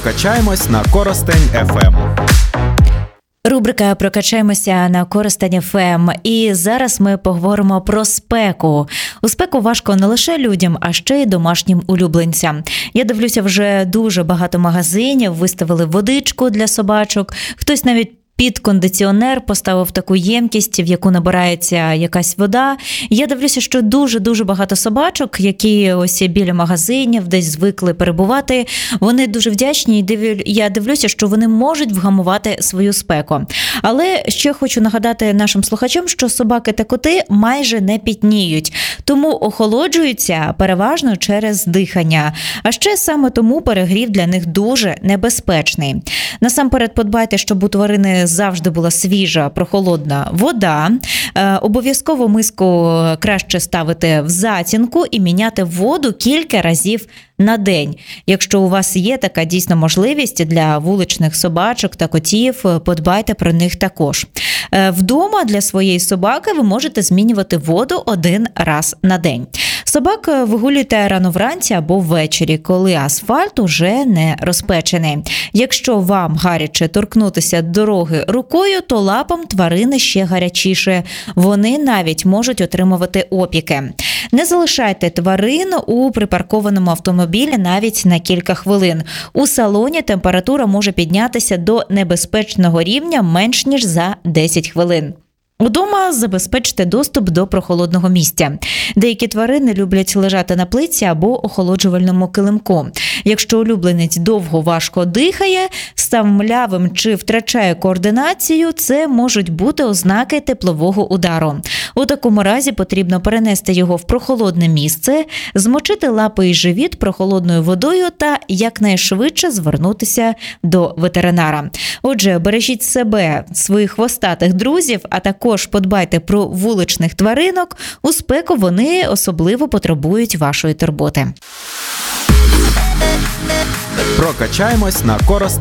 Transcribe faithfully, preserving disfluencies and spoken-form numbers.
Прокачаємось на Коростень еф ем. Рубрика «Прокачаємося на Коростень еф ем». І зараз ми поговоримо про спеку. У спеку важко не лише людям, а ще й домашнім улюбленцям. Я дивлюся, вже дуже багато магазинів виставили водичку для собачок. Хтось навіть під кондиціонер поставив таку ємкість, в яку набирається якась вода. Я дивлюся, що дуже-дуже багато собачок, які ось біля магазинів, десь звикли перебувати, вони дуже вдячні, і я дивлюся, що вони можуть вгамувати свою спеку. Але ще хочу нагадати нашим слухачам, що собаки та коти майже не пітніють, тому охолоджуються переважно через дихання. А ще саме тому перегрів для них дуже небезпечний. Насамперед подбайте, щоб у тварини завжди була свіжа, прохолодна вода. Е, обов'язково миску краще ставити в затінку і міняти воду кілька разів на день. Якщо у вас є така дійсно можливість для вуличних собачок та котів, подбайте про них також. Е, вдома для своєї собаки ви можете змінювати воду один раз на день. Собак вигулюйте рано вранці або ввечері, коли асфальт уже не розпечений. Якщо вам гаряче торкнутися дороги рукою, то лапам тварини ще гарячіше. Вони навіть можуть отримувати опіки. Не залишайте тварин у припаркованому автомобілі навіть на кілька хвилин. У салоні температура може піднятися до небезпечного рівня менш ніж за десять хвилин. Удома забезпечте доступ до прохолодного місця. Деякі тварини люблять лежати на плитці або охолоджувальному килимку. Якщо улюбленець довго важко дихає, став млявим чи втрачає координацію, це можуть бути ознаки теплового удару. У такому разі потрібно перенести його в прохолодне місце, змочити лапи і живіт прохолодною водою та якнайшвидше звернутися до ветеринара. Отже, бережіть себе, своїх хвостатих друзів, а також подбайте про вуличних тваринок. У спеку вони особливо потребують вашої турботи. Прокачаємось на Коростень